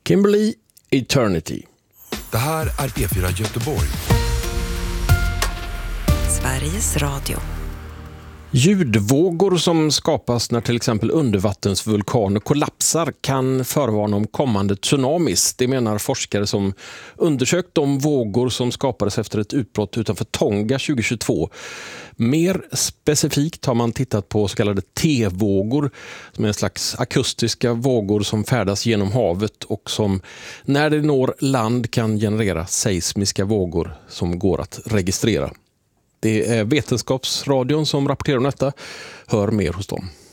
Kimberly Eternity. Det här är P4 Göteborg. Sveriges Radio. Ljudvågor som skapas när till exempel undervattensvulkaner kollapsar kan förvarna om kommande tsunamis. Det menar forskare som undersökt de vågor som skapades efter ett utbrott utanför Tonga 2022. Mer specifikt har man tittat på så kallade T-vågor som är en slags akustiska vågor som färdas genom havet och som när det når land kan generera seismiska vågor som går att registrera. Det är Vetenskapsradion som rapporterar om detta. Hör mer hos dem.